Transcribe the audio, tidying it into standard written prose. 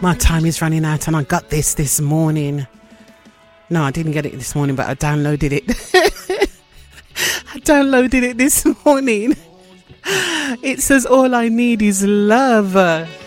My time is running out and I got this morning. No, I didn't get it this morning, but I downloaded it. I downloaded it this morning. It says all I need is love.